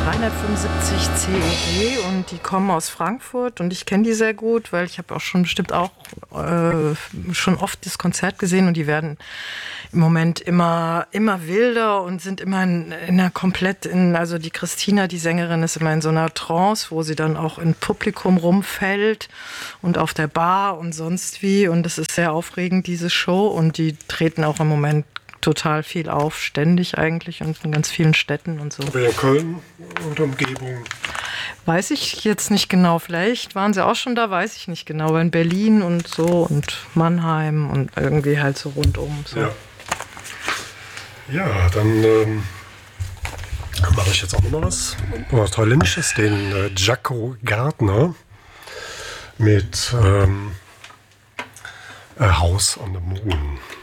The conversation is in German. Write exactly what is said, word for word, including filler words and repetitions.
dreihundertfünfundsiebzig C E G und die kommen aus Frankfurt und ich kenne die sehr gut, weil ich habe auch schon bestimmt auch äh, schon oft das Konzert gesehen und die werden im Moment immer immer wilder und sind immer in, in einer komplett in, also die Christina, die Sängerin, ist immer in so einer Trance, wo sie dann auch im Publikum rumfällt und auf der Bar und sonst wie, und das ist sehr aufregend, diese Show, und die treten auch im Moment total viel auf, ständig eigentlich, und in ganz vielen Städten und so. Aber in Köln oder Umgebung? Weiß ich jetzt nicht genau. Vielleicht waren sie auch schon da, weiß ich nicht genau. Aber in Berlin und so und Mannheim und irgendwie halt so rundum. So. Ja. Ja, dann ähm, mache ich jetzt auch noch mal was, was Thailändisches, den äh, Jaco Gardner mit ähm, A House on the Moon.